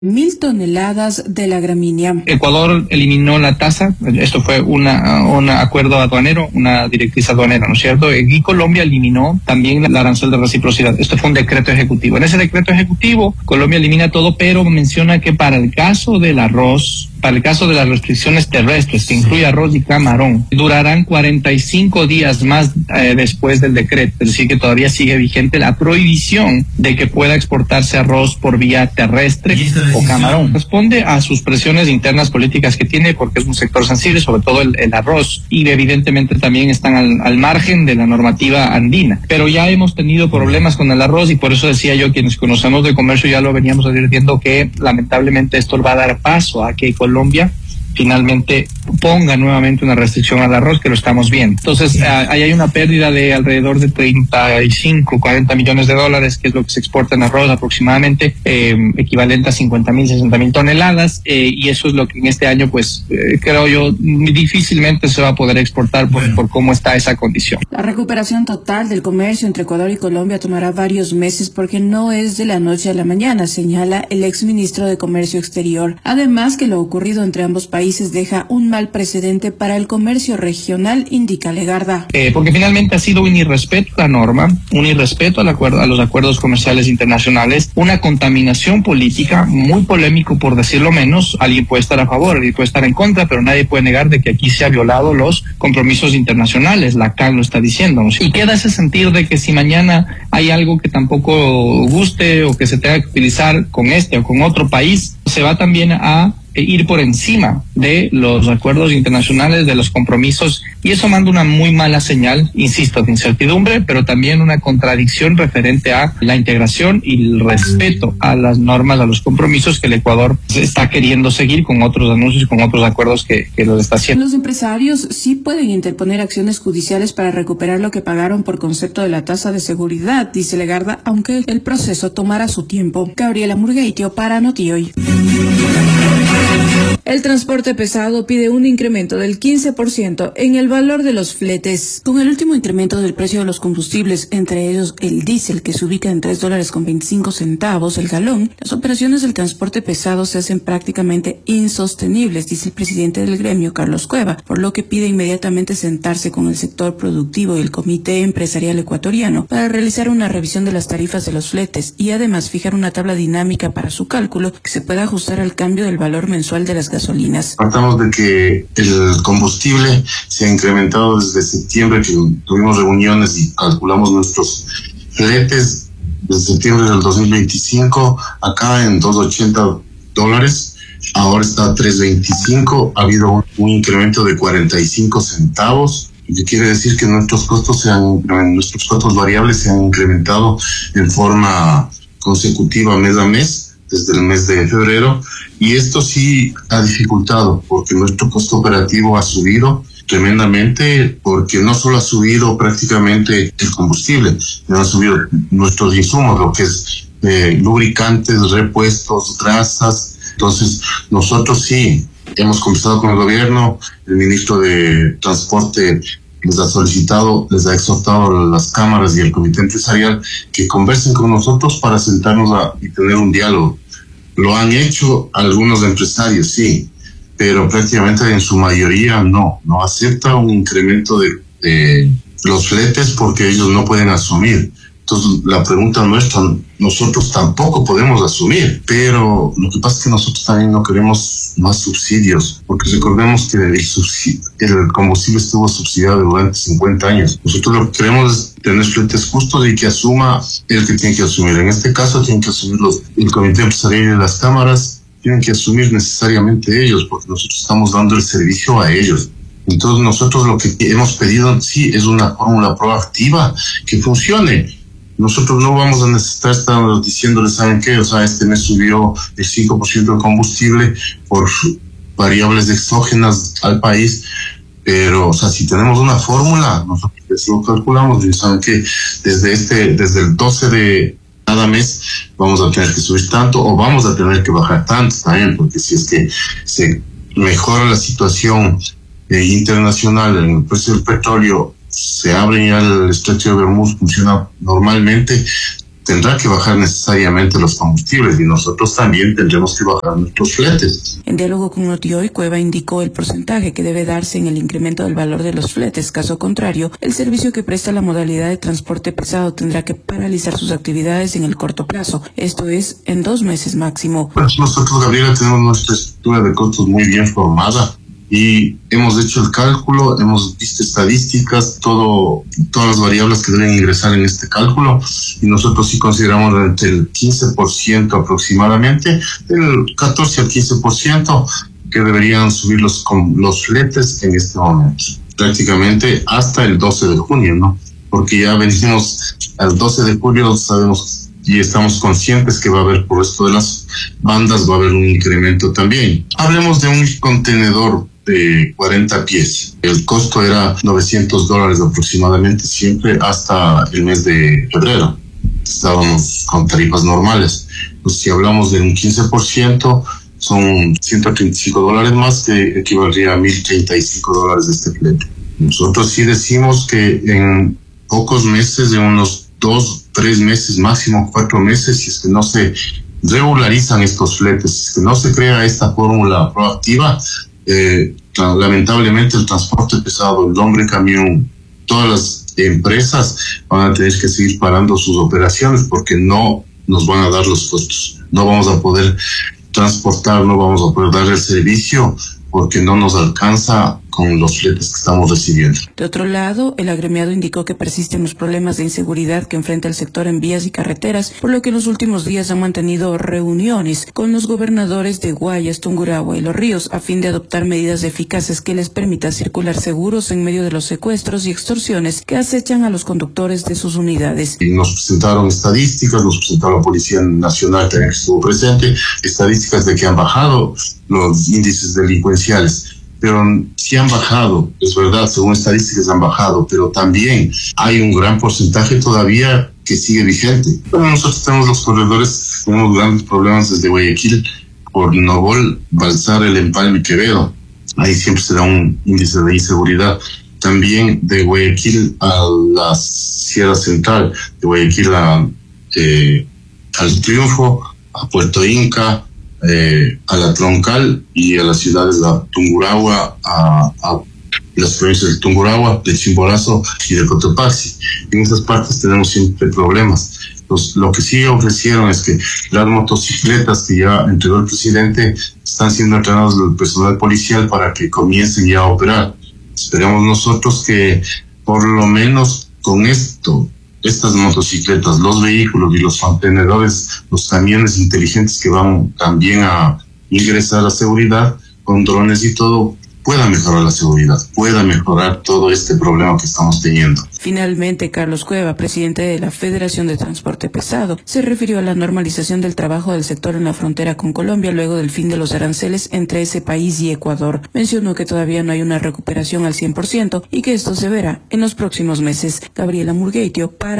1.000 toneladas de la gramínea. Ecuador eliminó la tasa, esto fue un acuerdo aduanero, una directriz aduanera, ¿no es cierto? Y Colombia eliminó también la arancel de reciprocidad. Esto fue un decreto ejecutivo. En ese decreto ejecutivo, Colombia elimina todo, pero menciona que para el caso del arroz, para el caso de las restricciones terrestres, que incluye arroz y camarón, durarán 45 días más después del decreto. Es decir, que todavía sigue vigente la prohibición de que pueda exportarse arroz por vía terrestre o camarón. Responde a sus presiones internas políticas que tiene, porque es un sector sensible, sobre todo el arroz, y evidentemente también están al margen de la normativa andina. Pero ya hemos tenido problemas con el arroz y por eso decía yo, quienes conocemos de comercio ya lo veníamos advirtiendo, que lamentablemente esto va a dar paso a que Colombia finalmente ponga nuevamente una restricción al arroz, que lo estamos viendo. Entonces, ahí hay una pérdida de alrededor de 35, 40 millones de dólares, que es lo que se exporta en arroz aproximadamente, equivalente a 50.000, 60.000 toneladas, y eso es lo que en este año, pues, creo yo, difícilmente se va a poder exportar por cómo está esa condición. La recuperación total del comercio entre Ecuador y Colombia tomará varios meses porque no es de la noche a la mañana, señala el exministro de Comercio Exterior. Además, que lo ocurrido entre ambos países deja un mal precedente para el comercio regional, indica Legarda. Porque finalmente ha sido un irrespeto a la norma, un irrespeto a los acuerdos comerciales internacionales, una contaminación política, muy polémico por decirlo menos. Alguien puede estar a favor, alguien puede estar en contra, pero nadie puede negar de que aquí se ha violado los compromisos internacionales. La CAN lo está diciendo. Y queda ese sentido de que si mañana hay algo que tampoco guste o que se tenga que utilizar con este o con otro país, se va también a ir por encima de los acuerdos internacionales, de los compromisos, y eso manda una muy mala señal, insisto, de incertidumbre, pero también una contradicción referente a la integración y el respeto a las normas, a los compromisos que el Ecuador está queriendo seguir con otros anuncios y con otros acuerdos que lo está haciendo. Los empresarios sí pueden interponer acciones judiciales para recuperar lo que pagaron por concepto de la tasa de seguridad, dice Legarda, aunque el proceso tomará su tiempo. Gabriela Murgueitio para Notihoy. El transporte pesado pide un incremento del 15% en el valor de los fletes. Con el último incremento del precio de los combustibles, entre ellos el diésel, que se ubica en $3.25 el galón, las operaciones del transporte pesado se hacen prácticamente insostenibles, dice el presidente del gremio, Carlos Cueva, por lo que pide inmediatamente sentarse con el sector productivo y el Comité Empresarial Ecuatoriano para realizar una revisión de las tarifas de los fletes y además fijar una tabla dinámica para su cálculo que se pueda ajustar al cambio del valor mensual de las gasolinas. Tratamos de que el combustible se ha incrementado desde septiembre, que tuvimos reuniones y calculamos nuestros fletes desde septiembre del 2025, acá en $2.80, ahora está a $3.25, ha habido un incremento de 45 centavos, que quiere decir que nuestros costos variables se han incrementado en forma consecutiva mes a mes, desde el mes de febrero, y esto sí ha dificultado porque nuestro costo operativo ha subido tremendamente, porque no solo ha subido prácticamente el combustible, sino han subido nuestros insumos, lo que es lubricantes, repuestos, grasas. Entonces nosotros sí hemos conversado con el gobierno, el ministro de Transporte les ha solicitado, les ha exhortado a las cámaras y el comité empresarial que conversen con nosotros para sentarnos y tener un diálogo. Lo han hecho algunos empresarios, sí, pero prácticamente en su mayoría no acepta un incremento de los fletes porque ellos no pueden asumir. Entonces, la pregunta nuestra, nosotros tampoco podemos asumir, pero lo que pasa es que nosotros también no queremos más subsidios, porque recordemos que el combustible estuvo subsidiado durante 50 años. Nosotros lo que queremos es tener fletes justos y que asuma el que tiene que asumir. En este caso, tienen que asumir el comité empresarial y las cámaras, tienen que asumir necesariamente ellos, porque nosotros estamos dando el servicio a ellos. Entonces, nosotros lo que hemos pedido, sí, es una fórmula proactiva que funcione. Nosotros no vamos a necesitar estar diciéndoles, ¿saben qué? O sea, este mes subió el 5% de combustible por variables exógenas al país, pero, o sea, si tenemos una fórmula, nosotros lo calculamos y saben que desde el 12 de cada mes vamos a tener que subir tanto o vamos a tener que bajar tanto también, porque si es que se mejora la situación internacional en el precio del petróleo, se abre ya el estrecho de Bermúdez, funciona normalmente, tendrá que bajar necesariamente los combustibles y nosotros también tendremos que bajar nuestros fletes. En diálogo con Notihoy, Cueva indicó el porcentaje que debe darse en el incremento del valor de los fletes. Caso contrario, el servicio que presta la modalidad de transporte pesado tendrá que paralizar sus actividades en el corto plazo, esto es, en 2 meses máximo. Pues nosotros, Gabriela, tenemos nuestra estructura de costos muy bien formada y hemos hecho el cálculo, hemos visto estadísticas, todas las variables que deben ingresar en este cálculo, y nosotros sí consideramos entre el 15% aproximadamente, el 14 al 15% que deberían subir los fletes en este momento, prácticamente hasta el 12 de junio, ¿no? Porque ya venimos al 12 de julio, sabemos y estamos conscientes que va a haber, por esto de las bandas, va a haber un incremento también. Hablemos de un contenedor de 40 pies. El costo era $900 aproximadamente, siempre hasta el mes de febrero. Estábamos con tarifas normales. Pues si hablamos de un 15%, son $135 más, que equivaldría a $1,035 de este flete. Nosotros sí decimos que en pocos meses, de unos 2, 3 meses, máximo 4 meses, si es que no se regularizan estos fletes, si es que no se crea esta fórmula proactiva, lamentablemente el transporte pesado, el hombre camión, todas las empresas van a tener que seguir parando sus operaciones porque no nos van a dar los costos. No vamos a poder transportar, no vamos a poder dar el servicio porque no nos alcanza con los fletes que estamos recibiendo. De otro lado, el agremiado indicó que persisten los problemas de inseguridad que enfrenta el sector en vías y carreteras, por lo que en los últimos días han mantenido reuniones con los gobernadores de Guayas, Tungurahua y Los Ríos a fin de adoptar medidas eficaces que les permita circular seguros en medio de los secuestros y extorsiones que acechan a los conductores de sus unidades. Y nos presentaron estadísticas, nos presentó la Policía Nacional que estuvo presente, estadísticas de que han bajado los índices delincuenciales. Pero sí han bajado, es verdad, según estadísticas han bajado, pero también hay un gran porcentaje todavía que sigue vigente. Bueno, nosotros tenemos los corredores, tenemos grandes problemas desde Guayaquil por Novol, Balsar, El Empalme y Quevedo. Ahí siempre se da un índice de inseguridad. También de Guayaquil a la Sierra Central, de Guayaquil al Triunfo, a Puerto Inca, a la Troncal y a las ciudades de Tungurahua, a las provincias de Tungurahua, de Chimborazo y de Cotopaxi. En esas partes tenemos siempre problemas. Lo que sí ofrecieron es que las motocicletas que ya entregó el presidente están siendo entrenadas del personal policial para que comiencen ya a operar. Esperamos nosotros que por lo menos con estas motocicletas, los vehículos y los contenedores, los camiones inteligentes que van también a ingresar a seguridad, con drones y todo, pueda mejorar la seguridad, pueda mejorar todo este problema que estamos teniendo. Finalmente, Carlos Cueva, presidente de la Federación de Transporte Pesado, se refirió a la normalización del trabajo del sector en la frontera con Colombia luego del fin de los aranceles entre ese país y Ecuador. Mencionó que todavía no hay una recuperación al 100% y que esto se verá en los próximos meses. Gabriela Murgueitio para